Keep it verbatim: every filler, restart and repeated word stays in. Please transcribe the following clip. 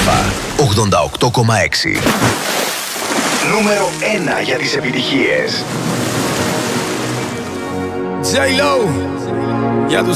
ογδόντα οκτώ κόμμα έξι. Νούμερο ένα για τις επιτυχίες. J-Lo, για τους